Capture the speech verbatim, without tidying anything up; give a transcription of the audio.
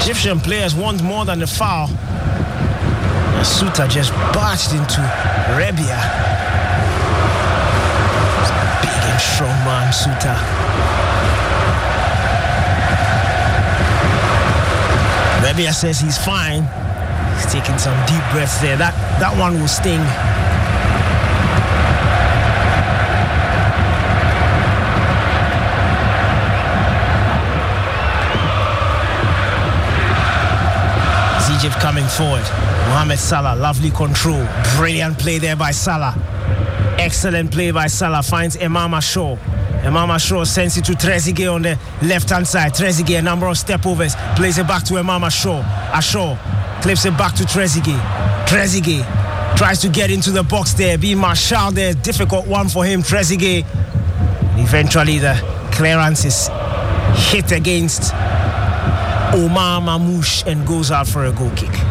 Egyptian players want more than the foul. And Suta just barged into Rebia. Big and strong man, Suta. Rebia says he's fine. He's taking some deep breaths there. That, that one will sting. Egypt coming forward. Mohamed Salah, lovely control. Brilliant play there by Salah. Excellent play by Salah. Finds Imam Ashour. Imam Ashour sends it to Trezeguet on the left-hand side. Trezeguet, a number of step-overs. Plays it back to Imam Ashour. Ashour clips it back to Trezeguet. Trezeguet tries to get into the box there. Being Marshall there. Difficult one for him, Trezeguet. Eventually the clearance is hit against Omar Mamouche and goes out for a goal kick.